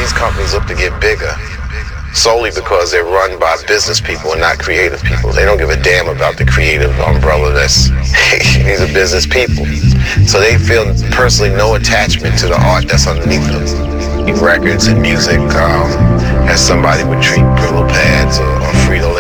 these companies look to get bigger solely because they're run by business people and not creative people. They don't give a damn about the creative umbrella. These are business people. So they feel personally no attachment to the art that's underneath them. Records and music as somebody would treat Brillo pads or Frito-Lay